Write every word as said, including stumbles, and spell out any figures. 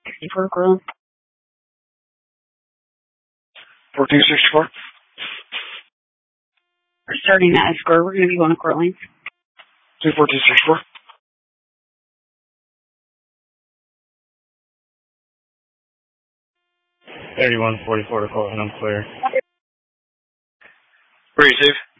sixty-four, Cortland. fourteen sixty-four. We're starting at Escort. We're going to be going to Cortland. two fourteen sixty-four. thirty-one forty-four to Cortland, I'm clear. Where are you, Steve?